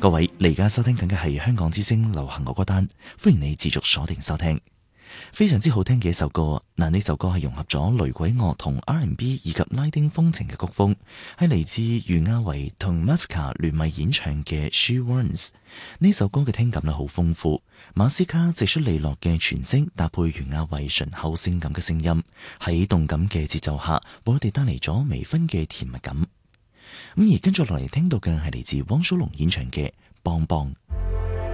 各位，你而家收聽緊嘅係香港之聲流行樂歌單，歡迎你持續鎖定收聽。非常之好聽嘅一首歌，呢首歌係融合咗雷鬼樂同 R&B 以及拉丁風情嘅曲風，係嚟自余亞維同 Masca 聯袂演唱嘅 She Runs。呢首歌嘅聽感好豐富，馬斯卡直率利落嘅傳聲搭配余亞維醇厚性感嘅聲音，喺動感嘅節奏下，為我哋帶嚟咗微醺嘅甜蜜感。而跟住落嚟聽到嘅係嚟自汪蘇泷演唱嘅《邦邦》。